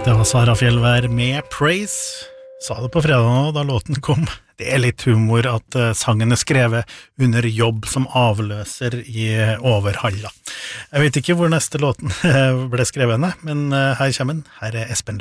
Det var Sara Fjellvær med Praise. Sa det på fredag nå da låten kom. Det litt humor at sangen skrevet under jobb som avløser i Overhalla. Jeg vet ikke hvor neste låten ble skrevet henne, men her kommer den. Her Espen